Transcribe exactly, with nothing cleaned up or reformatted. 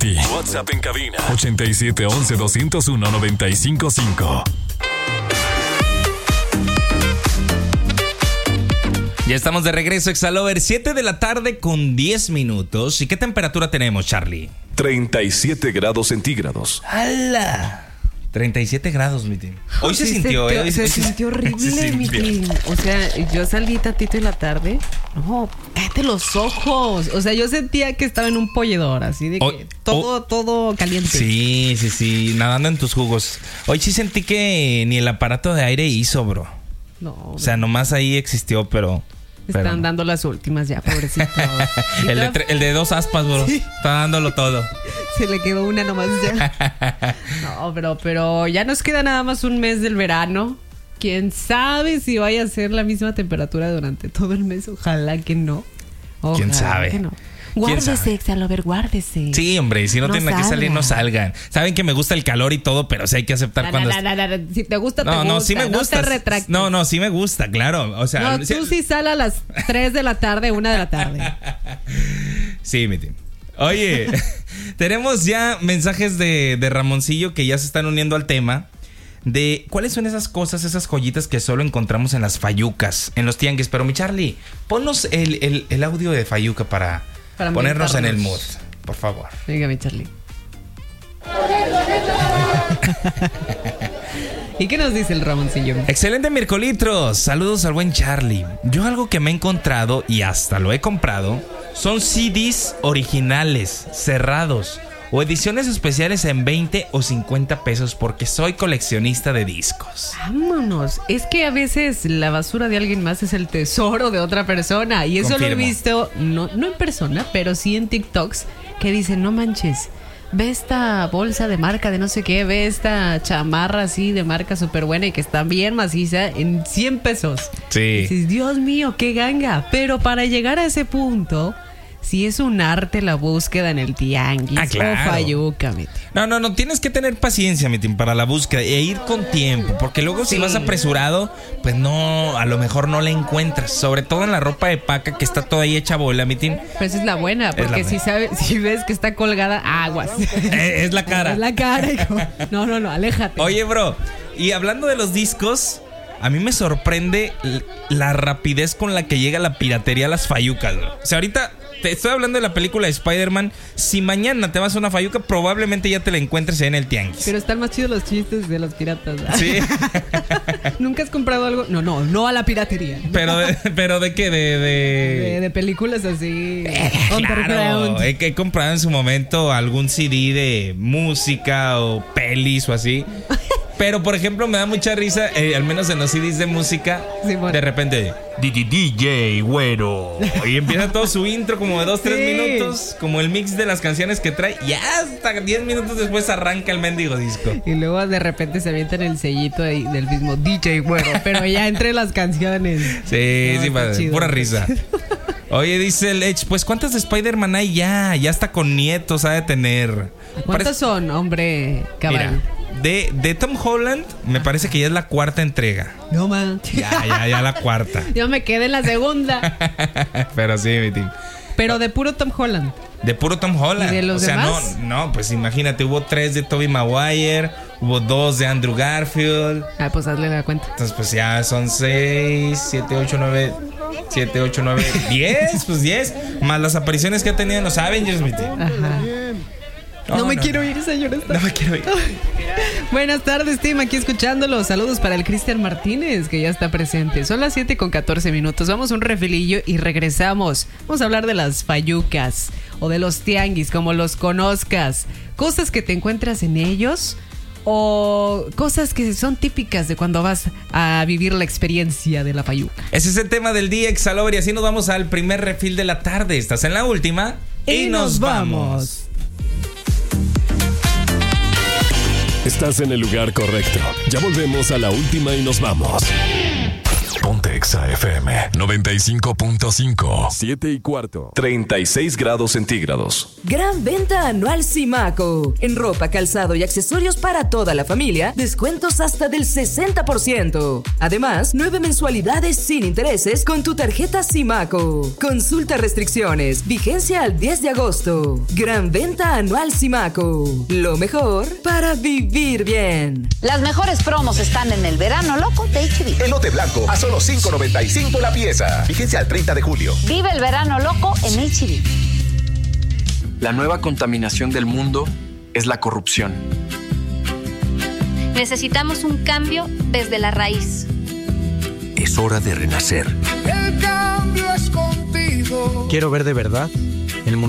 ti. WhatsApp en cabina ochenta y siete once doscientos uno noventa y cinco cinco. Ya estamos de regreso, Exalover, siete de la tarde con diez minutos. ¿Y qué temperatura tenemos, Charlie? treinta y siete grados centígrados. ¡Hala! treinta y siete grados, mi team. Hoy se Sí, sintió, se, ¿eh? Hoy se se sintió horrible, se mi sintió. team. O sea, yo salí tantito en la tarde. No, cállate los ojos. O sea, yo sentía que estaba en un polledor, así de que Oh, todo, oh. todo caliente. Sí, sí, sí, nadando en tus jugos. Hoy sí sentí que ni el aparato de aire hizo, bro. No, O sea, nomás ahí existió, pero... están pero no. dando las últimas ya, pobrecito. el, de tre- el de dos aspas, bro. Sí. Está dándolo todo. Se le quedó una nomás ya. No, pero, pero ya nos queda nada más un mes del verano. Quién sabe si vaya a ser la misma temperatura durante todo el mes. Ojalá que no. Ojalá ¿Quién sabe? que no. ¿Quién Guárdese, sabe? Exalover, guárdese. Sí, hombre, si no, No tienen que salir, salgan. no salgan. Saben que me gusta el calor y todo, pero sí hay que aceptar Na, cuando... na, na, na, na. Si te gusta, te No, gusta. no, sí me gusta. No te retractes. No, no, sí me gusta, claro. O sea, No, tú sí sal a las tres de la tarde, una de la tarde. Sí, mi team. Oye, tenemos ya mensajes de, de Ramoncillo que ya se están uniendo al tema de cuáles son esas cosas, esas joyitas que solo encontramos en las fayucas, en los tianguis. Pero mi Charlie, ponnos el, el, el audio de fayuca para, Para ponernos en el mood, ambientarnos. por favor. Venga, mi Charlie. ¿Y qué nos dice el Ramoncillo? Excelente miércolitros, saludos al buen Charlie. Yo algo que me he encontrado y hasta lo he comprado son C Ds originales, cerrados o ediciones especiales en veinte o cincuenta pesos porque soy coleccionista de discos. Vámonos. Es que a veces la basura de alguien más es el tesoro de otra persona. Y eso Confirmo. lo he visto, no, no en persona, pero sí en TikToks, que dicen, no manches, ve esta bolsa de marca de no sé qué, ve esta chamarra así de marca súper buena y que está bien maciza en cien pesos. Sí. Y dices, Dios mío, qué ganga. Pero para llegar a ese punto, si es un arte la búsqueda en el tianguis. Ah, claro. O fayuca, mi tío. No, no, no, tienes que tener paciencia, mi team, para la búsqueda e ir con tiempo, porque luego si Sí. vas apresurado, pues no, a lo mejor no la encuentras, sobre todo en la ropa de paca que está toda ahí hecha bola, mi team. Pues es la buena, la porque si buena. sabes, si ves que está colgada, aguas. Eh, es la cara. Es la cara. hijo. No, no, no, aléjate. Oye, bro, y hablando de los discos, a mí me sorprende l- la rapidez con la que llega la piratería a las fayucas, bro. O sea, ahorita te estoy hablando de la película de Spider-Man. Si mañana te vas a una fayuca, probablemente ya te la encuentres ahí en el tianguis. Pero están más chidos los chistes de los piratas. ¿verdad? Sí. ¿Nunca has comprado algo? No, no, no a la piratería. Pero de, pero de qué, de... de... De, de películas así. Claro, underground. he, he comprado en su momento algún C D de música o pelis o así. Pero, por ejemplo, me da mucha risa, eh, al menos en los C Ds de música, Sí, bueno. de repente, D J, güero. Y empieza todo su intro como de dos, tres Sí. minutos, como el mix de las canciones que trae. Y hasta diez minutos después arranca el mendigo disco. Y luego de repente se avientan el sellito ahí del mismo D J güero, pero ya entre las canciones. Sí, No, sí, está padre, chido. pura risa. Oye, dice el Edge, pues ¿cuántas de Spider-Man hay ya? Ya está con nietos, ha de tener. ¿Cuántos son, hombre cabal? Mira, de, de Tom Holland, me parece que ya es la cuarta entrega. No manches. Ya, ya, ya la cuarta. Yo me quedé en la segunda. Pero sí, mi team. Pero de puro Tom Holland. De puro Tom Holland. ¿Y de los o sea, demás? no, no, pues imagínate, hubo tres de Tobey Maguire, hubo dos de Andrew Garfield. Ah, pues hazle la cuenta. Entonces, pues ya son seis, siete, ocho, nueve, siete, ocho, nueve, diez, pues diez. Más las apariciones que ha tenido en los Avengers, mi team. Ajá. No, No, me no, quiero no. ir, señor. No me quiero ir. Buenas tardes, Tim, aquí escuchándolo. Saludos para el Cristian Martínez, que ya está presente. Son las siete con catorce minutos. Vamos a un refilillo y regresamos. Vamos a hablar de las fayucas o de los tianguis, como los conozcas. Cosas que te encuentras en ellos o cosas que son típicas de cuando vas a vivir la experiencia de la fayuca. Ese es el tema del día, Exalover, y así nos vamos al primer refil de la tarde. Estás en la última y, nos vamos. Estás en el lugar correcto. Ya volvemos a la última y nos vamos. Ponte Exa F M noventa y cinco punto cinco. Siete y cuarto. treinta y seis grados centígrados. Gran venta anual Simaco. En ropa, calzado y accesorios para toda la familia, descuentos hasta del sesenta por ciento. Además, nueve mensualidades sin intereses con tu tarjeta Simaco. Consulta restricciones. Vigencia al diez de agosto. Gran venta anual Simaco. Lo mejor para vivir bien. Las mejores promos están en el verano loco de H B. Elote blanco a solo cinco noventa y cinco la pieza. Vigencia al treinta de julio. Vive el verano loco en H B. La nueva contaminación del mundo es la corrupción. Necesitamos un cambio desde la raíz. Es hora de renacer. El cambio es contigo. Quiero ver de verdad